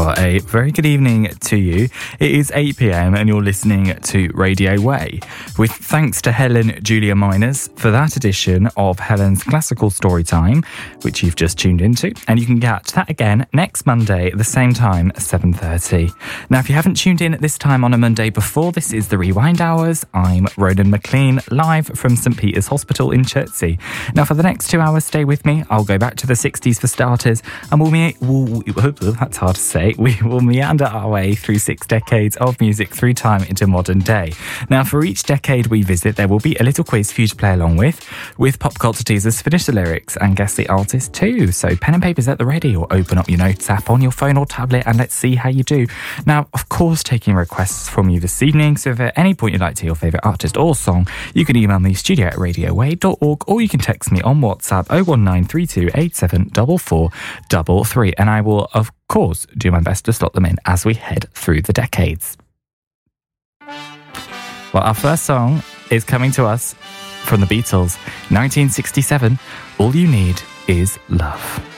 Well, a very good evening to you. It is 8 p.m. and you're listening to Radio Way. With thanks to Helen Julia Miners for that edition of Helen's Classical Storytime, which you've just tuned into. And you can catch that again next Monday at the same time, 7:30. Now, if you haven't tuned in at this time on a Monday before, this is the Rewind Hours. I'm Ronan McLean, live from St Peter's Hospital in Chertsey. Now, for the next 2 hours, stay with me. I'll go back to the 60s for starters, and that's hard to say. We will meander our way through 6 decades of music through time into modern day. Now, for each decade we visit, there will be a little quiz for you to play along with pop culture teasers, finish the lyrics and guess the artist too. So pen and paper's at the ready, or open up your notes app on your phone or tablet and let's see how you do. Now, of course, taking requests from you this evening, so if at any point you'd like to hear your favourite artist or song, you can email me studio@radioway.org, or you can text me on WhatsApp 01932874433, and I will, of course, do my best to slot them in as we head through the decades. Well, our first song is coming to us from the Beatles, 1967, All You Need Is Love.